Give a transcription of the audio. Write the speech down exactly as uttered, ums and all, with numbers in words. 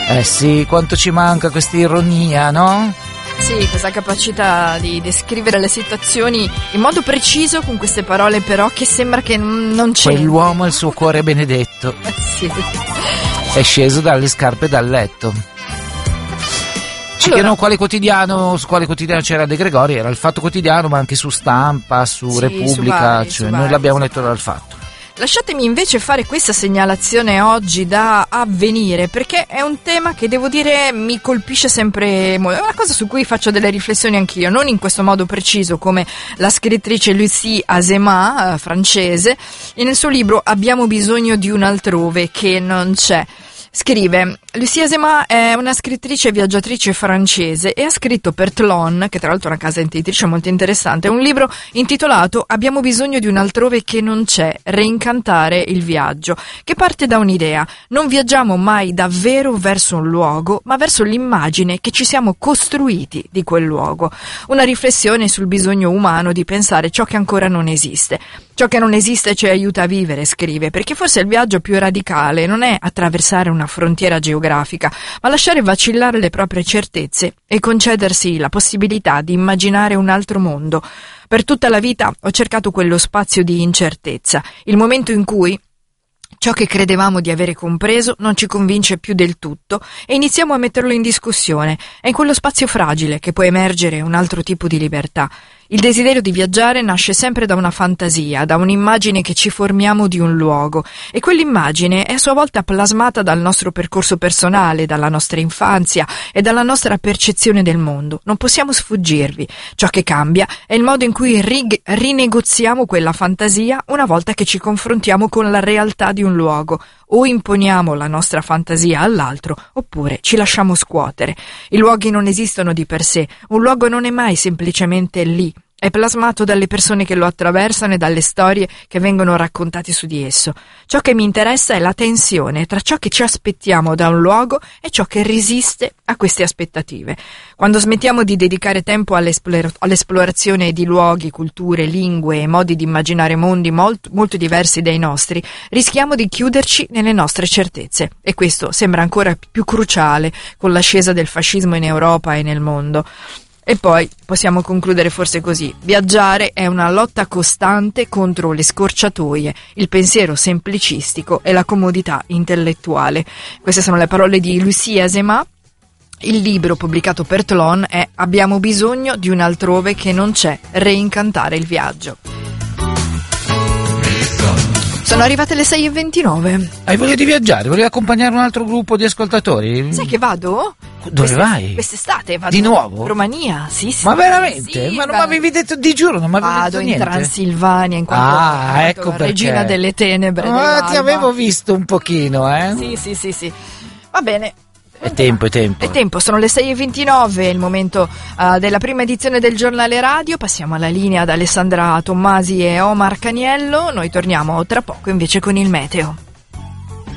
Eh sì, quanto ci manca questa ironia, no? Sì, questa capacità di descrivere le situazioni in modo preciso con queste parole però che sembra che non c'è. Quell'uomo ha il suo cuore benedetto. Eh sì. È sceso dalle scarpe dal letto. Ci Allora, chiedono quale quotidiano, su quale quotidiano c'era De Gregori, era il Fatto Quotidiano, ma anche su Stampa, su sì, Repubblica, su vari, cioè su noi vari, l'abbiamo su letto vari. dal Fatto. Lasciatemi invece fare questa segnalazione oggi da Avvenire, perché è un tema che devo dire mi colpisce sempre molto. È una cosa su cui faccio delle riflessioni anch'io, non in questo modo preciso come la scrittrice Lucie Azéma, eh, francese, e nel suo libro Abbiamo bisogno di un altrove che non c'è. Scrive: Lucie Azéma è una scrittrice e viaggiatrice francese e ha scritto per Tlon, che tra l'altro è una casa editrice molto interessante, un libro intitolato Abbiamo bisogno di un altrove che non c'è, reincantare il viaggio, che parte da un'idea: non viaggiamo mai davvero verso un luogo, ma verso l'immagine che ci siamo costruiti di quel luogo. Una riflessione sul bisogno umano di pensare ciò che ancora non esiste. Ciò che non esiste ci aiuta a vivere, scrive, perché forse il viaggio più radicale non è attraversare una frontiera geografica, ma lasciare vacillare le proprie certezze e concedersi la possibilità di immaginare un altro mondo. Per tutta la vita ho cercato quello spazio di incertezza, il momento in cui ciò che credevamo di avere compreso non ci convince più del tutto e iniziamo a metterlo in discussione. È in quello spazio fragile che può emergere un altro tipo di libertà. Il desiderio di viaggiare nasce sempre da una fantasia, da un'immagine che ci formiamo di un luogo, e quell'immagine è a sua volta plasmata dal nostro percorso personale, dalla nostra infanzia e dalla nostra percezione del mondo. Non possiamo sfuggirvi. Ciò che cambia è il modo in cui rig- rinegoziamo quella fantasia una volta che ci confrontiamo con la realtà di un luogo. O imponiamo la nostra fantasia all'altro, oppure ci lasciamo scuotere. I luoghi non esistono di per sé, un luogo non è mai semplicemente lì. È plasmato dalle persone che lo attraversano e dalle storie che vengono raccontate su di esso. Ciò che mi interessa è la tensione tra ciò che ci aspettiamo da un luogo e ciò che resiste a queste aspettative. Quando smettiamo di dedicare tempo all'esplor- all'esplorazione di luoghi, culture, lingue e modi di immaginare mondi molt- molto diversi dai nostri, rischiamo di chiuderci nelle nostre certezze. E questo sembra ancora più cruciale con l'ascesa del fascismo in Europa e nel mondo. E poi possiamo concludere forse così: viaggiare è una lotta costante contro le scorciatoie, il pensiero semplicistico e la comodità intellettuale. Queste sono le parole di Lucie Azéma. Il libro pubblicato per Tlon è Abbiamo bisogno di un altrove che non c'è, reincantare il viaggio. Sono arrivate le sei e ventinove. Hai voglia di viaggiare? Volevi accompagnare un altro gruppo di ascoltatori? Sai che vado? Dove Queste, vai? Quest'estate vado di nuovo? in Romania, sì, sì. Ma veramente? Sì, ma non va- mi avevi detto di giuro, non mi avevi Vado detto in niente. Transilvania in quanto, Ah, in quanto ecco perché. regina delle tenebre. Ah, dell'alba. ti avevo visto un pochino, eh? Sì, sì, sì, sì. Va bene. È tempo, è tempo. È tempo, sono le sei e ventinove, il momento uh, della prima edizione del giornale radio. Passiamo alla linea ad Alessandra Tommasi e Omar Caniello. Noi torniamo tra poco invece con il meteo.